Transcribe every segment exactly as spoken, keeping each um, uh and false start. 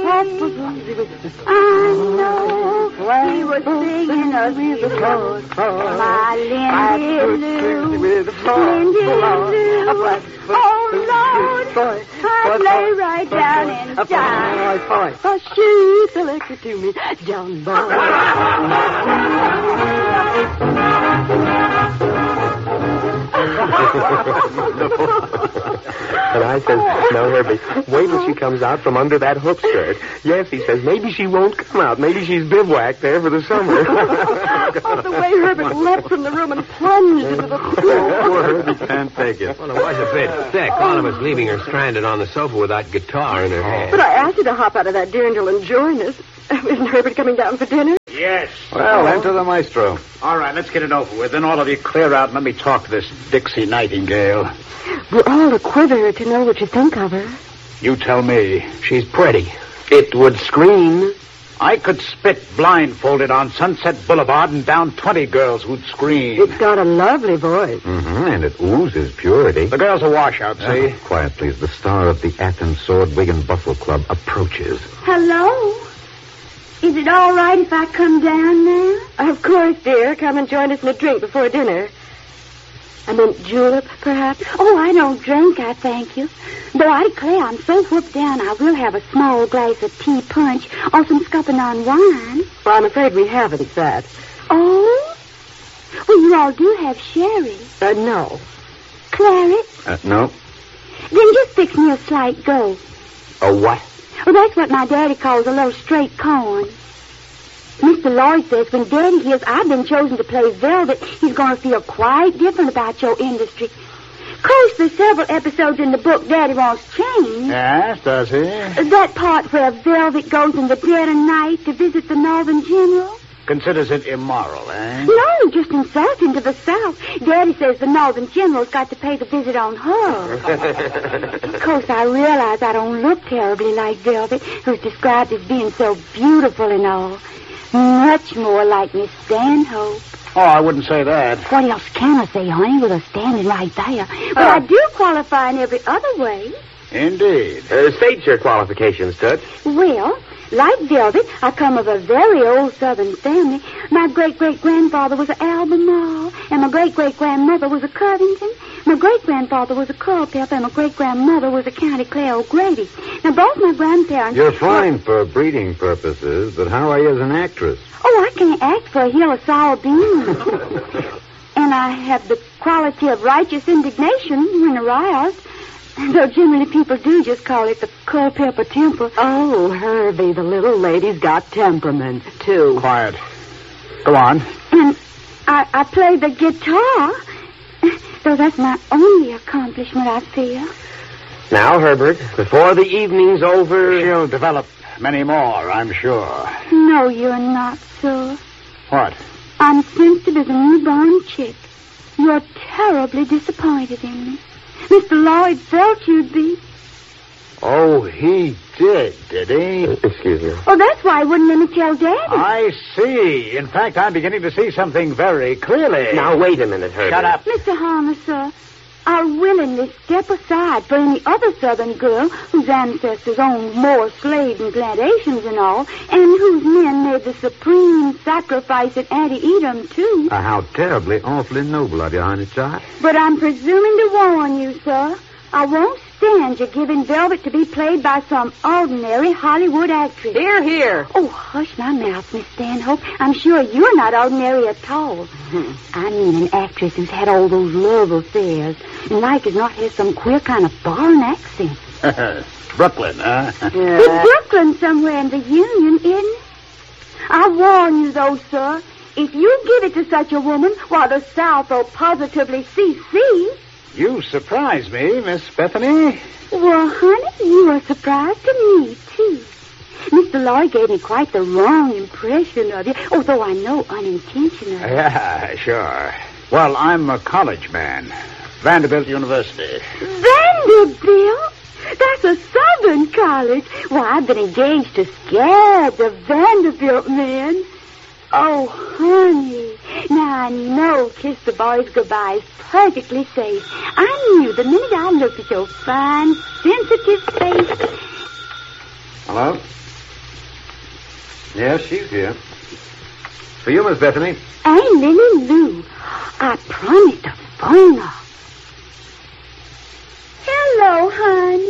know he was singing a song. My Lindy Lou, Lindy Lou. Oh, Lord, I lay right down and die. For she selected to me, John Boy. And I says, no, Herbie, wait till she comes out from under that hook skirt. Yes, he says, maybe she won't come out. Maybe she's bivouacked there for the summer. Oh, the way Herbert leapt from the room and plunged into the pool. Poor Herbie can't take it. Well, it was a bit thick. All of us leaving her stranded on the sofa with that guitar in her hand. But I asked you to hop out of that dirndl and join us. Isn't Herbert coming down for dinner? Yes. Well, enter the maestro. All right, let's get it over with. Then all of you clear out and let me talk to this Dixie Nightingale. We're all a quiver to know what you think of her. You tell me. She's pretty. It would scream. I could spit blindfolded on Sunset Boulevard and down twenty girls who'd scream. It's got a lovely voice. Mm-hmm, and it oozes purity. The girl's a washout, see? Uh, quiet, please. The star of the Athens Sword, Wig, and Bustle Club approaches. Hello? Is it all right if I come down now? Of course, dear. Come and join us in a drink before dinner. I meant julep, perhaps? Oh, I don't drink, I thank you. Though I declare I'm so whooped down, I will have a small glass of tea punch or some scupping on wine. Well, I'm afraid we haven't that. Oh? Well, you all do have sherry. Uh, no. Claret? Uh, no. Then just fix me a slight go. A what? Well, that's what my daddy calls a little straight corn. Mister Lloyd says when Daddy hears I've been chosen to play Velvet, he's going to feel quite different about your industry. Of course, there's several episodes in the book Daddy wants changed. Yes, does he? That part where Velvet goes in the dead of night to visit the Northern General. Considers it immoral, eh? No, just insulting to the South. Daddy says the Northern General's got to pay the visit on her. Of course, I realize I don't look terribly like Velvet, who's described as being so beautiful and all. Much more like Miss Stanhope. Oh, I wouldn't say that. What else can I say, honey, with her standing right there? But uh, I do qualify in every other way. Indeed. Uh, state your qualifications, Toots. Well, like Velvet, I come of a very old Southern family. My great-great-grandfather was an Albemarle, and my great-great-grandmother was a Covington. My great-grandfather was a Culpeper, and my great-grandmother was a County Clare O'Grady. Now, both my grandparents... You're fine for breeding purposes, but how are you as an actress? Oh, I can't act for a hill of sour beans. And I have the quality of righteous indignation when aroused. Though generally people do just call it the Culpeper temper. Oh, Herbie, the little lady's got temperament, too. Quiet. Go on. And I, I play the guitar. Though that's my only accomplishment, I feel. Now, Herbert, before the evening's over... She'll develop many more, I'm sure. No, you're not, sir. What? I'm sensitive as a newborn chick. You're terribly disappointed in me. Mister Lloyd felt you'd be. Oh, he did, did he? Excuse me. Oh, that's why he wouldn't let me tell Daddy. I see. In fact, I'm beginning to see something very clearly. Now, wait a minute, Herbert. Shut up. Mister Harmer, sir, I'll willingly step aside for any other Southern girl whose ancestors owned more slaves and plantations and all, and whose men made the supreme sacrifice at Antietam, too. Uh, how terribly, awfully noble of you, honey child. But I'm presuming to warn you, sir, I won't stand you giving Velvet to be played by some ordinary Hollywood actress. Here, here. Oh, hush my mouth, Miss Stanhope. I'm sure you're not ordinary at all. Hmm. I mean an actress who's had all those love affairs and like as not has some queer kind of foreign accent. Brooklyn, huh? Yeah. It's Brooklyn somewhere in the Union, isn't it? I warn you, though, sir, if you give it to such a woman, why, the South will positively C C. You surprise me, Miss Bethany. Well, honey, you are surprised to me, too. Mister Lloyd gave me quite the wrong impression of you, although I know unintentionally. Yeah, sure. Well, I'm a college man. Vanderbilt University. Vanderbilt? That's a Southern college. Well, I've been engaged to scared the Vanderbilt men. Oh, honey. Now, I know kiss the boys goodbye is perfectly safe. I knew the minute I looked at your fine, sensitive face. Hello? Yes, she's here. For you, Miss Bethany. Aunt Lily Lou, I promised to phone her. Hello, honey.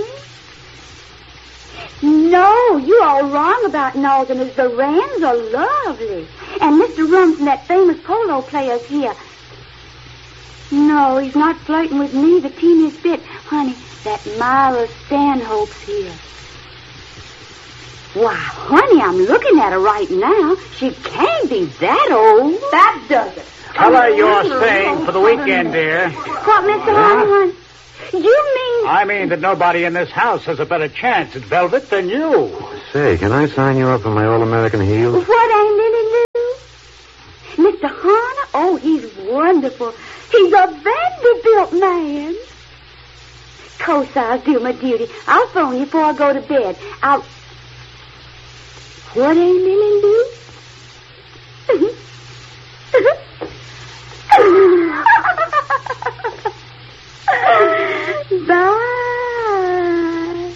No, you're all wrong about Northerners. The Rands are lovely. And Mister Rumson, that famous polo player's here. No, he's not flirting with me the teeniest bit. Honey, that Myra Stanhope's here. Why, honey, I'm looking at her right now. She can't be that old. That does it. Tell her you're staying for the weekend, dear. What, Mister Honey? You mean... I mean that nobody in this house has a better chance at Velvet than you. Say, can I sign you up for my All-American heels? What, Aunt Lily Lou? Mister Horner? Oh, he's wonderful. He's a Vanderbilt man. Of course, I'll do my duty. I'll phone you before I go to bed. I'll... What, Aunt Lily Lou? Bye.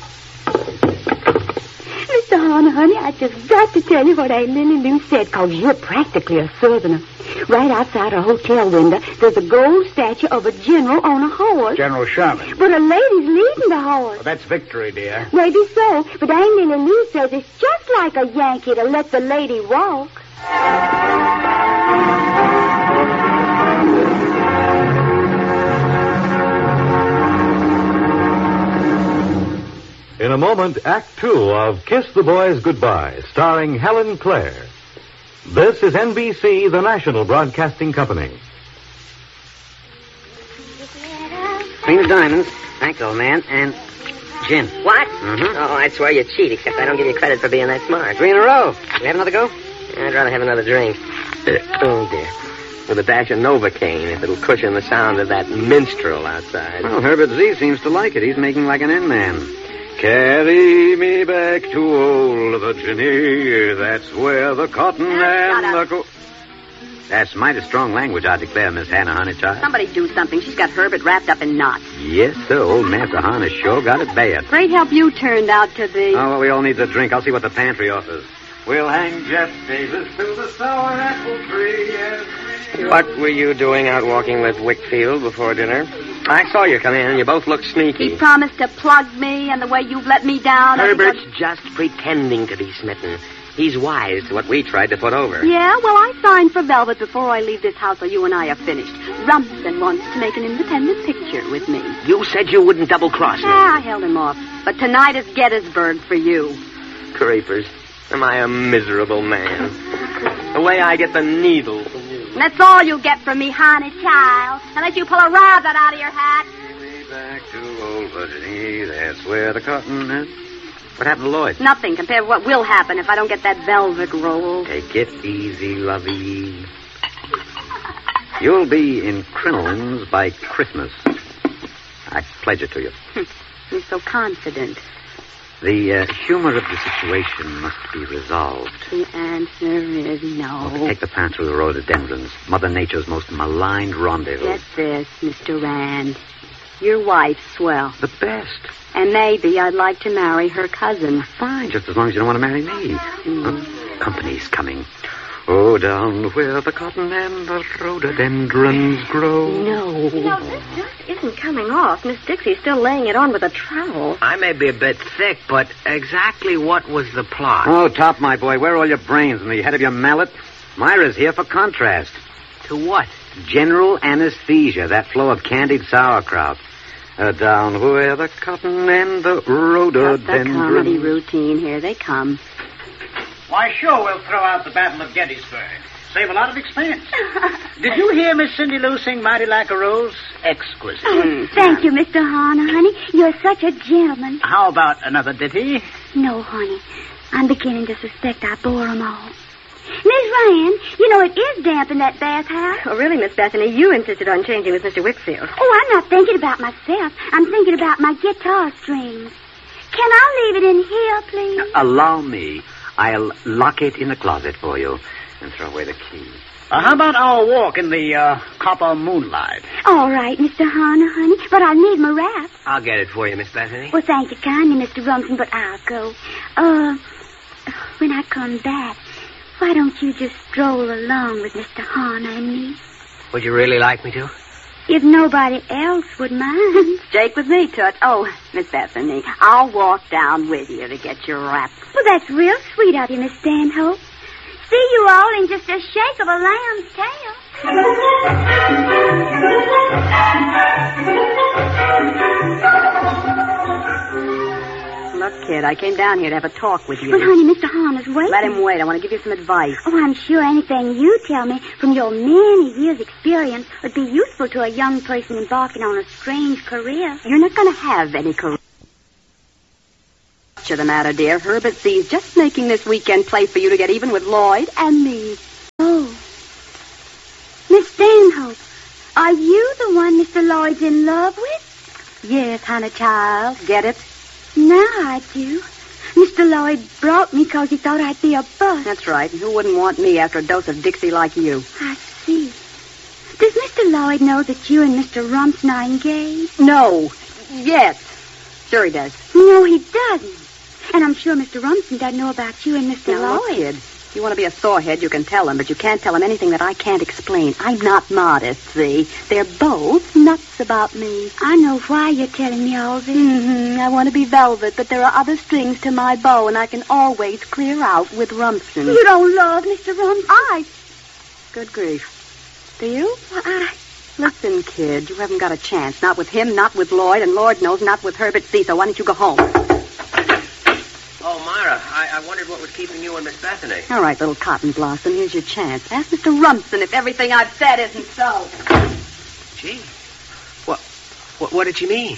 Mister Horner, honey, I just got to tell you what Aunt Lily Lou said, because you're practically a Southerner. Right outside her hotel window, there's a gold statue of a general on a horse. General Sherman. But a lady's leading the horse. Well, that's victory, dear. Maybe so, but Aunt Lily Lou says it's just like a Yankee to let the lady walk. In a moment, Act Two of Kiss the Boys Goodbye, starring Helen Clare. This is N B C, the national broadcasting company. Queen of Diamonds. Thanks, old man. And gin. What? Mm-hmm. Oh, I swear you cheat, except I don't give you credit for being that smart. Three in a row. We have another go? I'd rather have another drink. Oh, dear. With a dash of Novocaine, if it'll cushion the sound of that minstrel outside. Well, Herbert Z seems to like it. He's making like an N-man. Carry me back to old Virginia. That's where the cotton and the... Co- That's mighty strong language, I declare, Miss Hannah Honeychild. Somebody do something. She's got Herbert wrapped up in knots. Yes, sir. Old Master Hannah sure got it bad. Great help you turned out to be. Oh, well, we all need a drink. I'll see what the pantry offers. We'll hang Jeff Davis to the sour apple tree. And... What were you doing out walking with Wickfield before dinner? I saw you come in, and you both looked sneaky. He promised to plug me, and the way you've let me down... Herbert's just pretending to be smitten. He's wise to what we tried to put over. Yeah, well, I signed for Velvet before I leave this house, so you and I are finished. Rumson wants to make an independent picture with me. You said you wouldn't double-cross me. Ah, I held him off. But tonight is Gettysburg for you. Creepers. Am I a miserable man? The way I get the needle from you. And that's all you get from me, honey child. Unless you pull a rabbit out of your hat. Way back to old Virginia. That's where the cotton is. What happened to Lloyd? Nothing compared to what will happen if I don't get that velvet roll. Take it easy, lovey. You'll be in crinolines by Christmas. I pledge it to you. You're so confident. The uh, humor of the situation must be resolved. The answer is no. Oh, take the path through the rhododendrons, Mother Nature's most maligned rendezvous. Get this, Mister Rand. Your wife's swell. The best. And maybe I'd like to marry her cousin. Fine, just as long as you don't want to marry me. Mm. Uh, company's coming. Oh, down where the cotton and the rhododendrons grow. No. No, this just isn't coming off. Miss Dixie's still laying it on with a trowel. I may be a bit thick, but exactly what was the plot? Oh, Top, my boy, where are all your brains and the head of your mallet? Myra's here for contrast. To what? General anesthesia, that flow of candied sauerkraut. Uh, down where the cotton and the rhododendrons... Just a comedy routine. Here they come. Why, sure, we'll throw out the Battle of Gettysburg. Save a lot of expense. Did you hear Miss Cindy Lou sing Mighty Like a Rose? Exquisite. Oh, thank you, Mister Horner, honey. You're such a gentleman. How about another ditty? No, honey. I'm beginning to suspect I bore 'em all. Miss Rand, you know it is damp in that bathhouse. Oh, really, Miss Bethany? You insisted on changing with Mister Wickfield. Oh, I'm not thinking about myself. I'm thinking about my guitar strings. Can I leave it in here, please? Allow me. I'll lock it in the closet for you and throw away the key. Uh, how about our walk in the uh, copper moonlight? All right, Mister Horner, honey, but I need my wrap. I'll get it for you, Miss Bethany. Well, thank you kindly, Mister Rumson, but I'll go. Uh, when I come back, Why don't you just stroll along with Mister Horner and me? Would you really like me to? If nobody else would mind. Jake with me, Toots. Oh, Miss Bethany, I'll walk down with you to get your wrap. Well, that's real sweet of you, Miss Stanhope. See you all in just a shake of a lamb's tail. Look, kid, I came down here to have a talk with you. But, honey, Mister Horner's waiting. Let him wait. I want to give you some advice. Oh, I'm sure anything you tell me from your many years' experience would be useful to a young person embarking on a strange career. You're not going to have any career. What's the matter, dear? Herbert C's just making this weekend play for you to get even with Lloyd and me. Oh. Miss Stanhope, are you the one Mister Lloyd's in love with? Yes, honey child. Get it? Now I do. Mister Lloyd brought me because he thought I'd be a bust. That's right. Who wouldn't want me after a dose of Dixie like you? I see. Does Mister Lloyd know that you and Mister Rumson are engaged? No. Yes. Sure he does. No, he doesn't. And I'm sure Mister Rumson doesn't know about you and Mister Now, Lloyd. look, kid. If you want to be a sorehead, you can tell him, but you can't tell him anything that I can't explain. I'm not modest, see? They're both nuts about me. I know why you're telling me all this. Mm-hmm. I want to be velvet, but there are other strings to my bow, and I can always clear out with Rumson. You don't love Mister Rumson? I... Good grief. Do you? Well, I... Listen, kid, you haven't got a chance. Not with him, not with Lloyd, and Lord knows not with Herbert C., so why don't you go home? Oh, Myra, I, I wondered what was keeping you and Miss Bethany. All right, little cotton blossom, here's your chance. Ask Mister Rumson if everything I've said isn't so. Gee, what, what, what did she mean?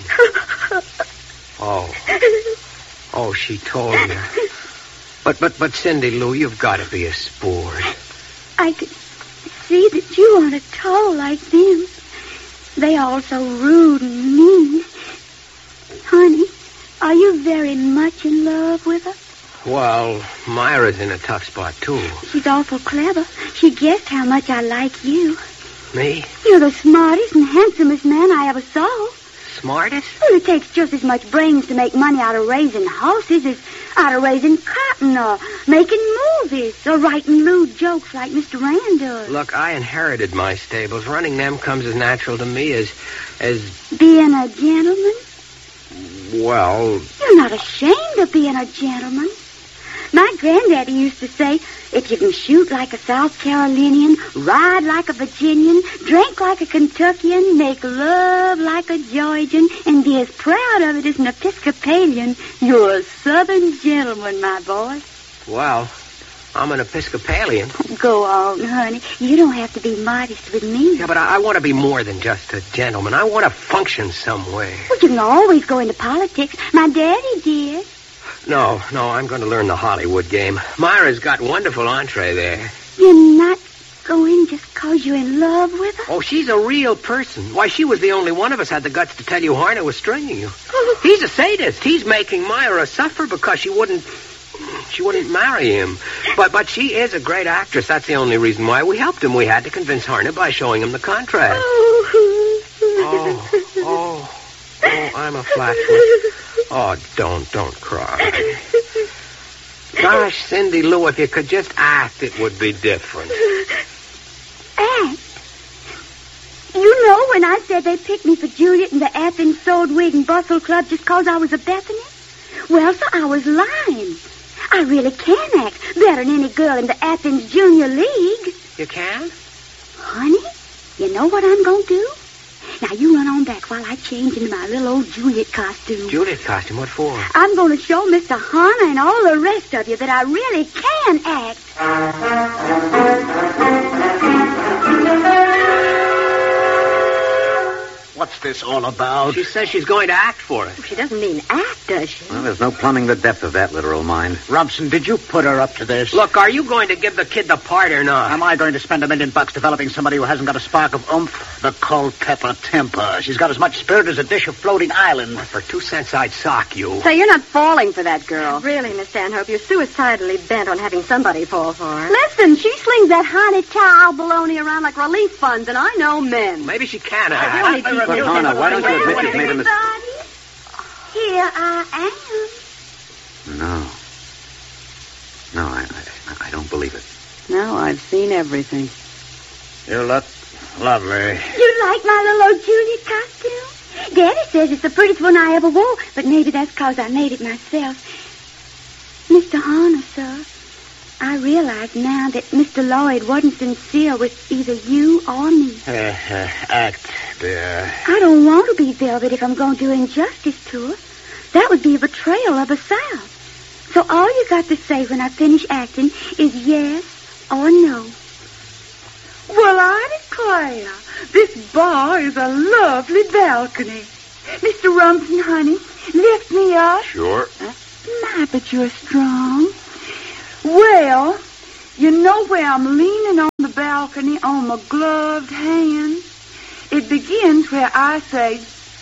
Oh, oh, she told you. But, but, but, Cindy Lou, you've got to be a sport. I could see that you aren't at all like them. They all so rude and mean. Honey, are you very much in love with her? Well, Myra's in a tough spot, too. She's awful clever. She guessed how much I like you. Me? You're the smartest and handsomest man I ever saw. Smartest? Well, it takes just as much brains to make money out of raising horses as out of raising cotton or making movies or writing lewd jokes like Mister Rand does. Look, I inherited my stables. Running them comes as natural to me as... as... Being a gentleman? Well... You're not ashamed of being a gentleman. My granddaddy used to say, if you can shoot like a South Carolinian, ride like a Virginian, drink like a Kentuckian, make love like a Georgian, and be as proud of it as an Episcopalian, you're a Southern gentleman, my boy. Well, I'm an Episcopalian. Go on, honey. You don't have to be modest with me. Yeah, but I, I want to be more than just a gentleman. I want to function somewhere. Well, you can always go into politics. My daddy did. No, no, I'm going to learn the Hollywood game. Myra's got wonderful entree there. You're not going just because you're in love with her? Oh, she's a real person. Why, she was the only one of us had the guts to tell you Harner was stringing you. He's a sadist. He's making Myra suffer because she wouldn't... She wouldn't marry him. But but she is a great actress. That's the only reason why we helped him. We had to convince Harner by showing him the contract. Oh, oh, oh, I'm a flatfoot. Oh, don't, don't cry. Gosh, Cindy Lou, if you could just act, it would be different. Act? You know when I said they picked me for Juliet in the Athens Sword Wig and Bustle Club just because I was a Bethany? Well, so I was lying. I really can act better than any girl in the Athens Junior League. You can? Honey, you know what I'm going to do? Now, you run on back while I change into my little old Juliet costume. Juliet costume? What for? I'm going to show Mister Harner and all the rest of you that I really can act. What's this all about? She says she's going to act for us. She doesn't mean act, does she? Well, there's no plumbing the depth of that literal mind. Rumson, did you put her up to this? Look, are you going to give the kid the part or not? Am I going to spend a million bucks developing somebody who hasn't got a spark of oomph? The Culpeper temper. She's got as much spirit as a dish of floating island. For two cents, I'd sock you. So you're not falling for that girl. Really, Miss Stanhope, you're suicidally bent on having somebody fall for her. Listen, she slings that honey child baloney around like relief funds, and I know men. Maybe she can act. I really But, Harner, why don't you admit you've made a mistake? Here I am. No. No, I, I, I don't believe it. Now I've seen everything. You look lovely. You like my little old Juliet costume? Daddy says it's the prettiest one I ever wore, but maybe that's because I made it myself. Mister Horner, sir, I realize now that Mister Lloyd wasn't sincere with either you or me. Uh, uh, act, dear. I don't want to be velvet if I'm going to do injustice to her. That would be a betrayal of the South. So all you got to say when I finish acting is yes or no. Well, I declare, this bar is a lovely balcony. Mister Rumson, honey, lift me up. Sure. Huh? My, but you're strong. Well, you know where I'm leaning on the balcony on my gloved hand? It begins where I say,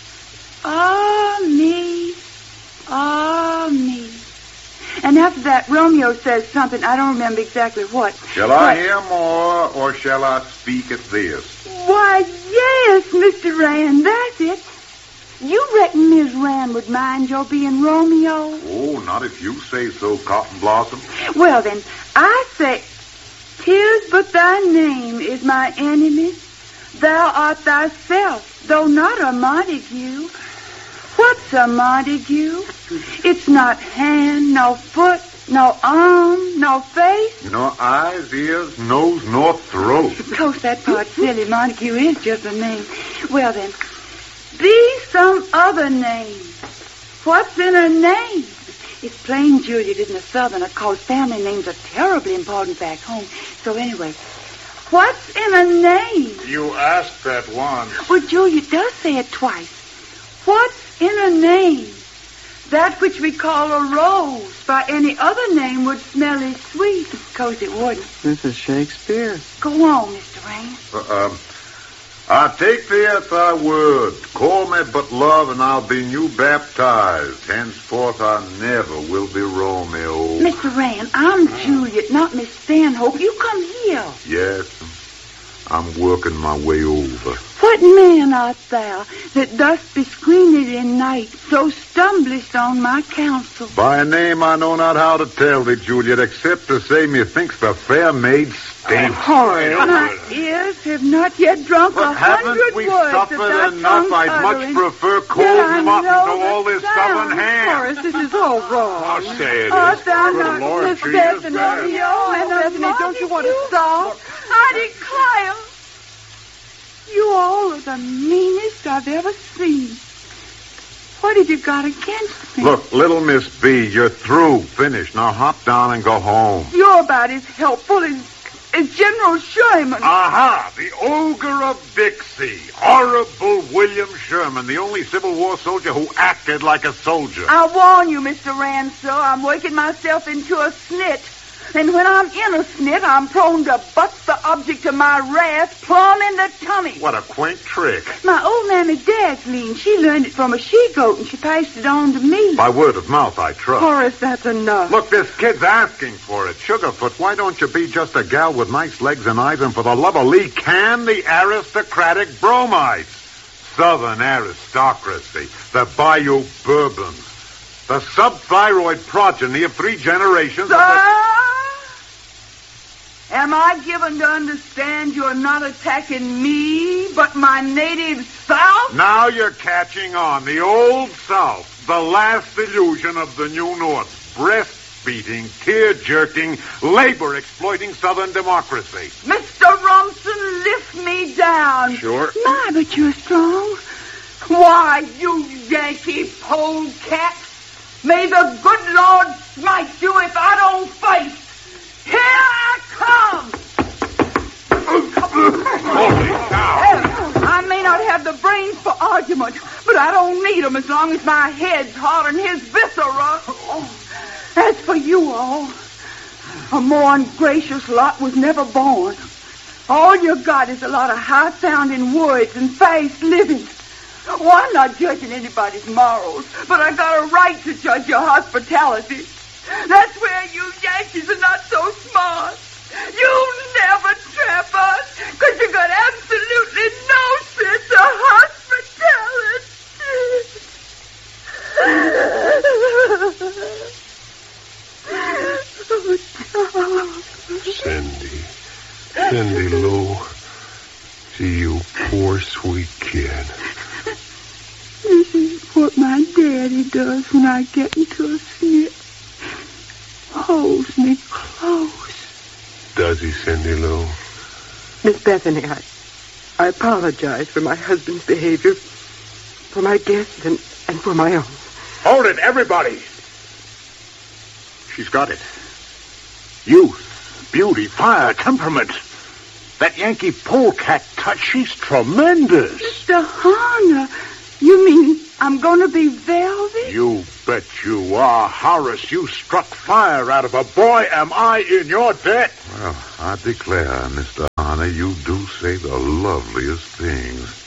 ah, me, ah, me. And after that, Romeo says something. I don't remember exactly what. Shall but, I hear more, or shall I speak at this? Why, yes, Mister Rand, that's it. You reckon Miss Rand would mind your being Romeo? Oh, not if you say so, Cotton Blossom. Well, then, I say, 'tis but thy name is my enemy. Thou art thyself, though not a Montague. What's a Montague? It's not hand, no foot, no arm, no face. Nor eyes, ears, nose, nor throat. Of course, that part's silly. Montague is just a name. Well, then, be some other name. What's in a name? It's plain Juliet isn't a Southerner, cause family names are terribly important back home. So anyway, what's in a name? You asked that once. Well, Juliet does say it twice. What's in a name? That which we call a rose by any other name would smell as sweet. Of course it wouldn't. This is Shakespeare. Go on, Mister Rain. Uh, um, I take thee at thy word. Call me but love, and I'll be new baptized. Henceforth I never will be Romeo. Mister Rand, I'm Juliet, not Miss Stanhope. You come here. Yes, I'm working my way over. What man art thou that thus bescreened in night, so stumblest on my counsel? By a name I know not how to tell thee, Juliet, except to say methinks the fair maid stinks. Horrid. My ears have not yet drunk But a hundred haven't we words suffered of thy enough? tongue's I'd much utterance. prefer cold Yet I mutton know to all the this sound. southern ham. Horace, this is all wrong. I'll say it Art is. thou Good not Lord, Miss she is Bethany? bad. Oh, Miss Bethany, don't you want to stop? I declare, you all are the meanest I've ever seen. What have you got against me? Look, little Miss B, you're through. Finished. Now hop down and go home. You're about as helpful as, as General Sherman. Aha! The ogre of Dixie. Horrible William Sherman, the only Civil War soldier who acted like a soldier. I warn you, Mister Rand, sir, I'm working myself into a snit. And when I'm in a snit, I'm prone to butt the object of my wrath plumb in the tummy. What a quaint trick. My old mammy Dazzleen, she learned it from a she-goat, and she passed it on to me. By word of mouth, I trust. Horace, that's enough. Look, this kid's asking for it. Sugarfoot, why don't you be just a gal with nice legs and eyes, and for the love of Lee, can the aristocratic bromides? Southern aristocracy, the Bayou Bourbons, the subthyroid progeny of three generations Sir? of the... Am I given to understand you're not attacking me, but my native South? Now you're catching on. The old South, the last illusion of the New North. Breast-beating, tear-jerking, labor-exploiting Southern democracy. Mister Rumson, lift me down. Sure. My, but you're strong. Why, you Yankee polecat. May the good Lord smite you if I don't fight. Here I come! Holy cow! I may not have the brains for argument, but I don't need 'em as long as my head's hotter than his viscera. As for you all, a more ungracious lot was never born. All you got is a lot of high-sounding words and fast living. Oh, I'm not judging anybody's morals, but I got a right to judge your hospitality. That's where you Yankees are not so smart. You never trap us, because you got absolutely no sense of hospitality. Cindy. Cindy Lou. Gee, you poor, sweet kid. This is what my daddy does when I get into a snip. Holds me close. Does he, Cindy Lou? Miss Bethany, I, I apologize for my husband's behavior, for my guests, and, and for my own. Hold it, everybody. She's got it. Youth, beauty, fire, temperament. That Yankee polecat touch, she's tremendous. Mister Horner, you mean I'm going to be velvet? You bet you are, Horace. You struck fire out of her. Boy, am I in your debt. Well, I declare, Mister Honor, you do say the loveliest things.